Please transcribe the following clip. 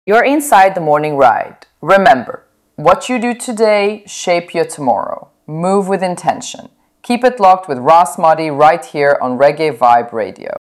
You're inside the morning ride. Remember, what you do today shape your tomorrow. Move with intention. Keep it locked with Ras Mahdi right here on Reggae Vibe Radio.